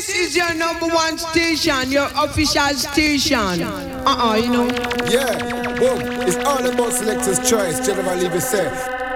This is your number one station, your official station. You know. Yeah, boom. It's all about selector's choice, generally we say.